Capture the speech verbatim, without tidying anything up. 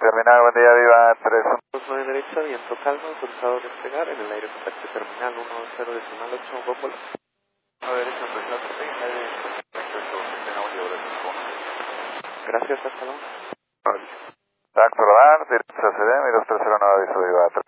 Terminal, buen día, Viva tres. dos nueve derecha, viento calma, autorizado a despegar en el aire contacto terminal uno cero decimal ocho, Bópola. A derecha, empezar treinta y Gracias, hasta luego. Tax radar, dirección C D M dos tres cero nueve, aviso Viva tres.